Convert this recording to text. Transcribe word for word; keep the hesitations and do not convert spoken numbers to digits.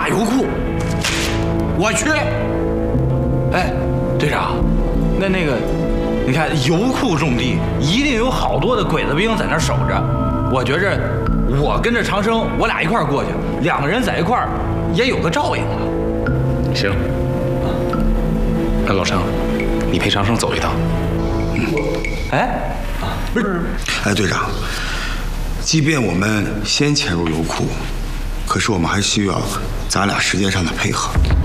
大油库，我去。哎，队长，那那个，你看油库种地，一定有好多的鬼子兵在那儿守着。我觉着，我跟着长生，我俩一块儿过去，两个人在一块儿也有个照应啊。 行，那老程，你陪长生走一趟。 嗯，哎，不是， 哎，队长，即便我们先潜入油库，可是我们还需要咱俩时间上的配合。